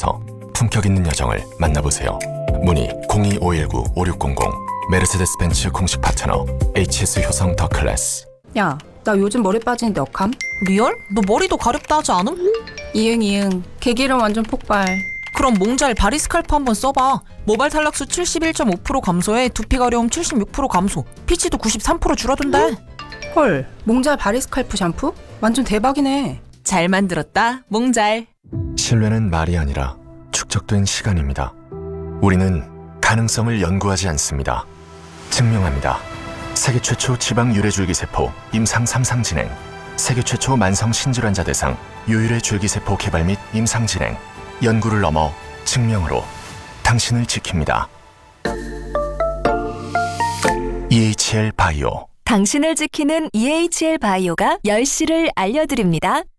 현장에서 품격 있는 여정을 만나보세요. 문의 02-519-5600 메르세데스 벤츠 공식 파트너 HS 효성 더 클래스. 야, 나 요즘 머리 빠지는데 억함? 리얼? 너 머리도 가렵다 하지 않음? 이응. 개기름 완전 폭발. 그럼 몽잘 바리 스칼프 한번 써봐. 모발 탈락수 71.5% 감소에 두피 가려움 76% 감소, 피지도 93% 줄어든대. 헐, 몽잘 바리 스칼프 샴푸? 완전 대박이네. 잘 만들었다, 몽잘. 신뢰는 말이 아니라 축적된 시간입니다. 우리는 가능성을 연구하지 않습니다. 증명합니다. 세계 최초 지방 유래 줄기세포 임상 3상 진행, 세계 최초 만성 신질환자 대상 유유래 줄기세포 개발 및 임상 진행, 연구를 넘어 증명으로 당신을 지킵니다. EHL 바이오. 당신을 지키는 EHL 바이오가 10시를 알려드립니다.